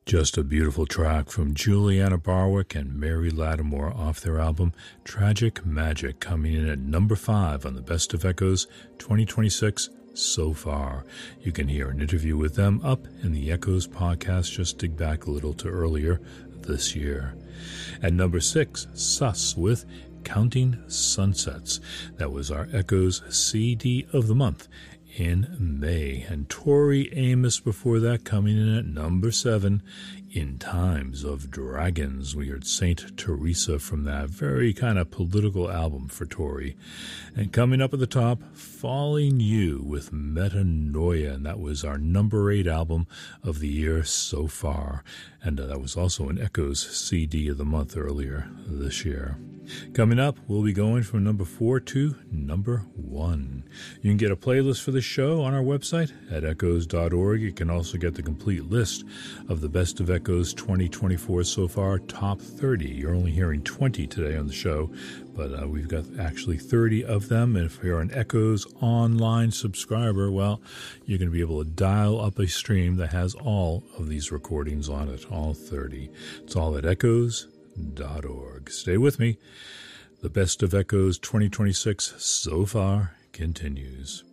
Just a beautiful track from Juliana Barwick and Mary Lattimore off their album Tragic Magic, coming in at number 5 on the Best of Echoes 2026 so far. You can hear an interview with them up in the Echoes podcast. Just dig back a little to earlier this year. At number 6, Sus with Counting Sunsets. That was our Echoes CD of the month in May. And Tori Amos before that, coming in at number 7, In Times of Dragons. We heard Saint Teresa from that very kind of political album for Tori. And coming up at the top, Falling You with Metanoia, and that was our number 8 album of the year so far. And that was also an Echoes CD of the month earlier this year. Coming up, we'll be going from number 4 to number 1. You can get a playlist for the show on our website at echoes.org. You can also get the complete list of the Best of Echoes 2024 so far, top 30. You're only hearing 20 today on the show, but we've got actually 30 of them. And if you're an Echoes online subscriber, well, you're going to be able to dial up a stream that has all of these recordings on it, all 30. It's all at echoes.org. Stay with me. The Best of Echoes 2026 so far continues.